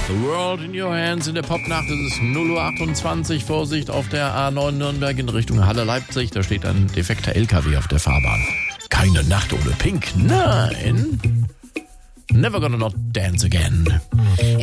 The World in Your Hands in der Popnacht. Es ist 0:28 Uhr. Vorsicht auf der A9 Nürnberg in Richtung Halle Leipzig. Da steht ein defekter LKW auf der Fahrbahn. Keine Nacht ohne Pink. Nein. Never gonna not dance again.